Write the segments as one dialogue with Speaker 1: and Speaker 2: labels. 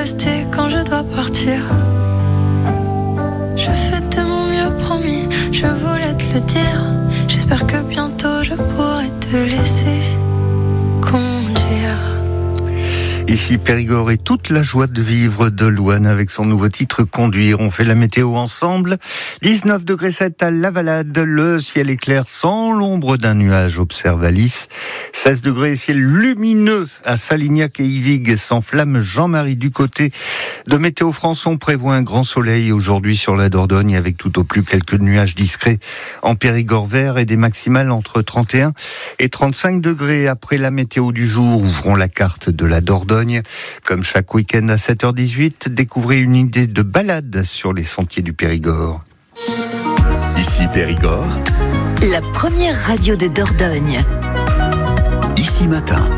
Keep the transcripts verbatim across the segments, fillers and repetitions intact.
Speaker 1: rester quand je dois partir. Je fais de mon mieux, promis, je voulais te le dire. J'espère que bientôt je pourrai te laisser conduire.
Speaker 2: Ici Périgord et toute la joie de vivre de Louane avec son nouveau titre Conduire. On fait la météo ensemble. dix-neuf degrés sept à La Valade. Le ciel est clair sans l'ombre d'un nuage, observe Alice. seize degrés ciel lumineux à Salignac et Ivig. S'enflamme Jean-Marie. Du côté de Météo France, on prévoit un grand soleil aujourd'hui sur la Dordogne avec tout au plus quelques nuages discrets en Périgord vert et des maximales entre trente et un et trente-cinq degrés. Après la météo du jour, ouvrons la carte de la Dordogne. Comme chaque week-end à sept heures dix-huit, découvrez une idée de balade sur les sentiers du Périgord.
Speaker 3: Ici Périgord,
Speaker 4: la première radio de Dordogne.
Speaker 3: Ici Matin.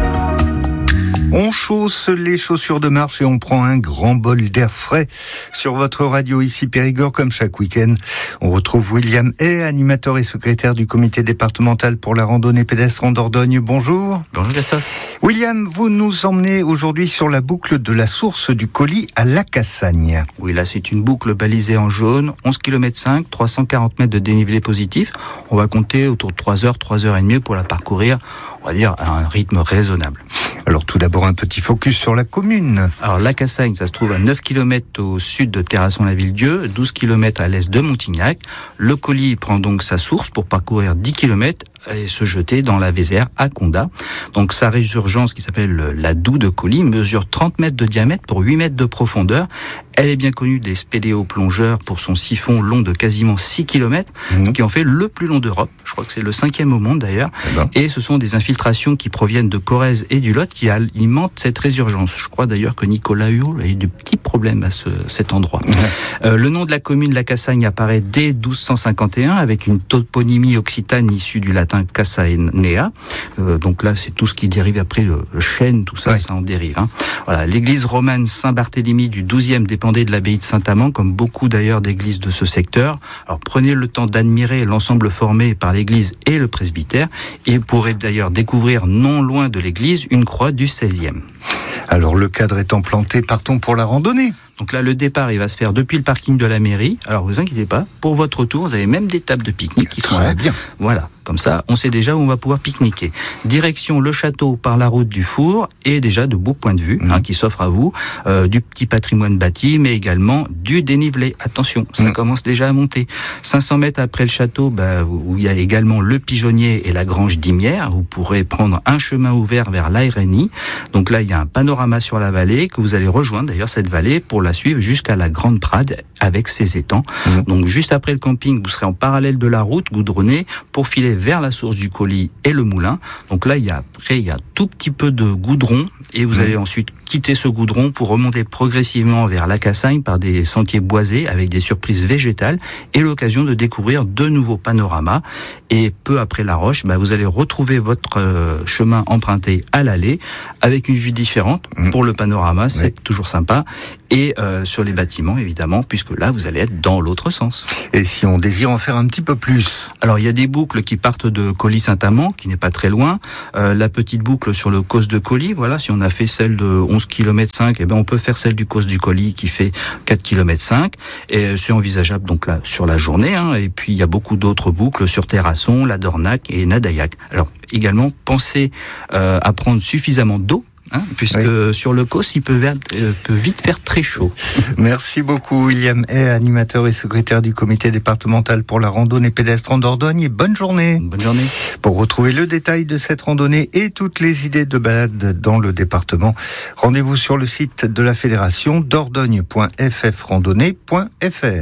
Speaker 2: On chausse les chaussures de marche et on prend un grand bol d'air frais sur votre radio ici Périgord comme chaque week-end. On retrouve William Hay, animateur et secrétaire du comité départemental pour la randonnée pédestre en Dordogne. Bonjour.
Speaker 5: Bonjour Christophe.
Speaker 2: William, vous nous emmenez aujourd'hui sur la boucle de la source du Colis à La Cassagne.
Speaker 5: Oui, là c'est une boucle balisée en jaune, onze kilomètres cinq, trois cent quarante mètres de dénivelé positif. On va compter autour de trois heures, trois heures trente pour la parcourir, on va dire à un rythme raisonnable.
Speaker 2: Alors tout d'abord un petit focus sur la commune.
Speaker 5: Alors La Cassagne, ça se trouve à neuf kilomètres au sud de Terrasson-la-Ville-Dieu, douze kilomètres à l'est de Montignac. Le Colis prend donc sa source pour parcourir dix kilomètres et se jeter dans la Vézère à Condat. Donc sa résurgence qui s'appelle la Doue de Colis mesure trente mètres de diamètre pour huit mètres de profondeur. Elle est bien connue des spéléoplongeurs pour son siphon long de quasiment six kilomètres, mmh. qui en fait le plus long d'Europe. Je crois que c'est le cinquième au monde d'ailleurs. Eh ben. Et ce sont des infiltrations qui proviennent de Corrèze et du Lot qui alimentent cette résurgence. Je crois d'ailleurs que Nicolas Hulot a eu de petits problèmes à ce, cet endroit. Mmh. Euh, le nom de la commune, La Cassagne, apparaît dès douze cent cinquante et un avec une toponymie occitane issue du latin Cassaenea. Euh, donc là, c'est tout ce qui dérive après le, le chêne, tout ça, ouais. ça en dérive. Hein. Voilà, l'église romane Saint-Barthélemy du douzième dépendait de l'abbaye de Saint-Amand, comme beaucoup d'ailleurs d'églises de ce secteur. Alors prenez le temps d'admirer l'ensemble formé par l'église et le presbytère, et vous pourrez d'ailleurs découvrir non loin de l'église une croix du seizième.
Speaker 2: Alors le cadre étant planté, partons pour la randonnée.
Speaker 5: Donc là, le départ, il va se faire depuis le parking de la mairie. Alors, vous inquiétez pas, pour votre retour, vous avez même des tables de pique-nique qui sont là.
Speaker 2: Très bien.
Speaker 5: Voilà, comme ça, on sait déjà où on va pouvoir pique-niquer. Direction le château par la route du Four et déjà de beaux points de vue mmh. hein, qui s'offrent à vous, euh, du petit patrimoine bâti, mais également du dénivelé. Attention, ça mmh. commence déjà à monter. cinq cents mètres après le château, bah, où il y a également le pigeonnier et la grange d'Imière. Vous pourrez prendre un chemin ouvert vers l'Airenie. Donc là, il y a un panorama sur la vallée que vous allez rejoindre d'ailleurs cette vallée pour la suivre jusqu'à la Grande Prade avec ses étangs. Mmh. Donc juste après le camping, vous serez en parallèle de la route goudronnée pour filer vers la source du Colis et le moulin. Donc là, il y a après il y a un tout petit peu de goudron et vous mmh. allez ensuite quitter ce goudron pour remonter progressivement vers La Cassagne par des sentiers boisés avec des surprises végétales et l'occasion de découvrir de nouveaux panoramas. Et peu après La Roche, bah, vous allez retrouver votre euh, chemin emprunté à l'allée avec une vue différente mmh. pour le panorama, c'est oui. toujours sympa. Et euh, sur les bâtiments, évidemment, puisque là, vous allez être dans l'autre sens.
Speaker 2: Et si on désire en faire un petit peu plus ?
Speaker 5: Alors, il y a des boucles qui partent de Colis-Saint-Amand, qui n'est pas très loin. Euh, la petite boucle sur le Causse de Colis, voilà, si on a fait celle de onze kilomètres cinq, eh ben, on peut faire celle du Causse du Colis qui fait quatre kilomètres cinq. Et c'est envisageable, donc là, sur la journée. Hein, et puis, il y a beaucoup d'autres boucles sur Terrasson, la Dornac et Nadaillac. Alors, également, pensez euh, à prendre suffisamment d'eau. Hein, puisque oui. sur le Causse, il peut, ver, euh, peut vite faire très chaud.
Speaker 2: Merci beaucoup William Hay, animateur et secrétaire du comité départemental pour la randonnée pédestre en Dordogne, et bonne journée.
Speaker 5: Bonne journée.
Speaker 2: Pour retrouver le détail de cette randonnée et toutes les idées de balade dans le département, rendez-vous sur le site de la fédération dordogne point f f randonnée point f r.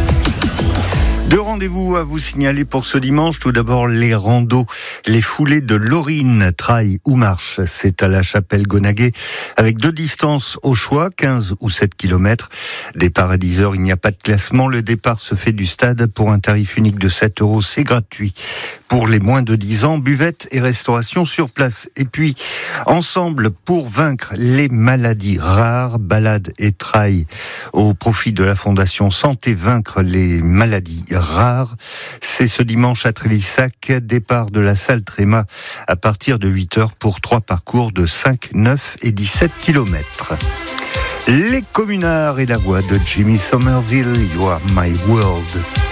Speaker 2: Deux rendez-vous à vous signaler pour ce dimanche. Tout d'abord, les randos, les foulées de Lorine, trail ou marche. C'est à la chapelle Gonaguet, avec deux distances au choix, quinze ou sept kilomètres. Départ à dix heures, il n'y a pas de classement. Le départ se fait du stade pour un tarif unique de sept euros. C'est gratuit. Pour les moins de dix ans, buvette et restauration sur place. Et puis, ensemble pour vaincre les maladies rares, balade et trail au profit de la Fondation Santé Vaincre les maladies rares. C'est ce dimanche à Trélissac, départ de la salle Tréma à partir de huit heures pour trois parcours de cinq, neuf et dix-sept kilomètres. Les Communards et la voix de Jimmy Somerville, You Are My World.